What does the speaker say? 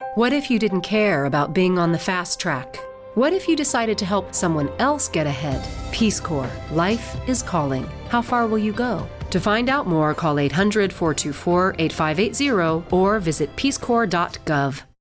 What if you didn't care about being on the fast track? What if you decided to help someone else get ahead? Peace Corps. Life is calling. How far will you go? To find out more, call 800-424-8580 or visit peacecorps.gov.